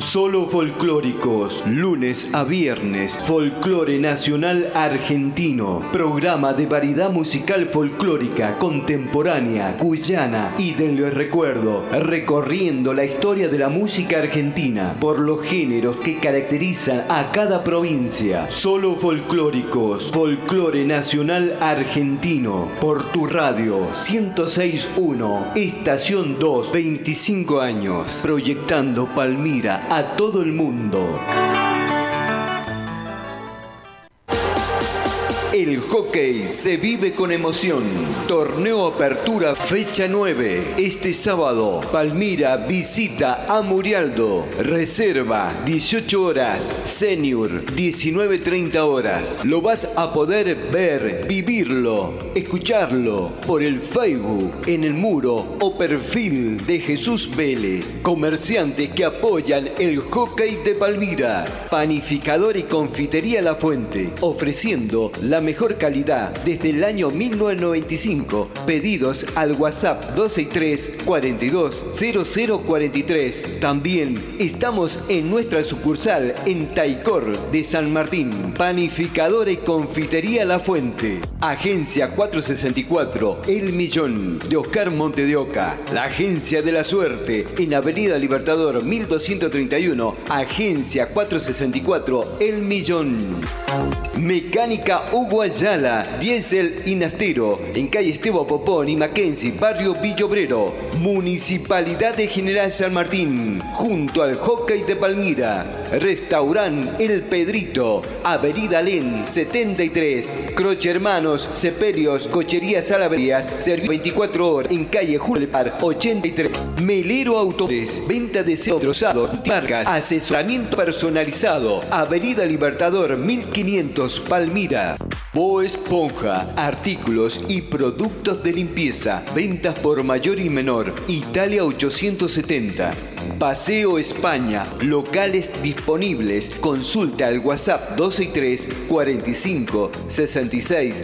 Solo folclóricos, lunes a viernes, folclore nacional argentino, programa de variedad musical folclórica, contemporánea, cuyana y del recuerdo, recorriendo la historia de la música argentina por los géneros que caracterizan a cada provincia. Solo folclóricos, folclore nacional argentino, por tu radio 106.1, estación 2, 25 años, proyectando Palmira a todo el mundo. El hockey se vive con emoción. Torneo Apertura fecha 9. Este sábado, Palmira visita a Murialdo. Reserva 18 horas. Senior 19:30 horas. Lo vas a poder ver, vivirlo, escucharlo por el Facebook, en el muro o perfil de Jesús Vélez. Comerciantes que apoyan el hockey de Palmira. Panificador y confitería La Fuente, ofreciendo la mejor calidad desde el año 1995. Pedidos al WhatsApp 263 42 0043. También estamos en nuestra sucursal en Taicor de San Martín. Panificadora y confitería La Fuente. Agencia 464 El Millón de Oscar Monte de Oca. La Agencia de la Suerte en Avenida Libertador 1231. Agencia 464 El Millón. Mecánica Hugo Ayala, Diesel y Nastero, en calle Esteban Popón y Mackenzie, barrio Villobrero. Municipalidad de General San Martín, junto al hockey de Palmira. Restaurant El Pedrito, Avenida Alén 73. Croce Hermanos, Ceperios, Cocherías Salaverías, servicio 24 horas en calle Julepar 83. Melero Automóviles, venta de trozado, marcas, asesoramiento personalizado. Avenida Libertador 1500, Palmira. Bo Esponja, artículos y productos de limpieza, ventas por mayor y menor, Italia 870. Paseo España, locales disponibles, consulta al WhatsApp 263 45 66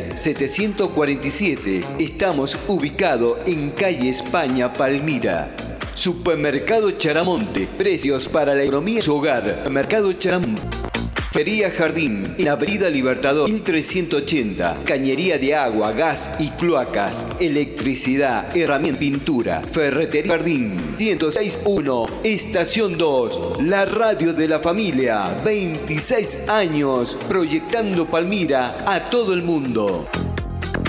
747. Estamos ubicados en calle España, Palmira. Supermercado Charamonte, precios para la economía de su hogar. Mercado Charamonte. Feria Jardín, en Avenida Libertador 1380. Cañería de agua, gas y cloacas. Electricidad, herramienta, pintura. Ferretería Jardín 106.1. Estación 2. La radio de la familia. 26 años. Proyectando Palmira a todo el mundo.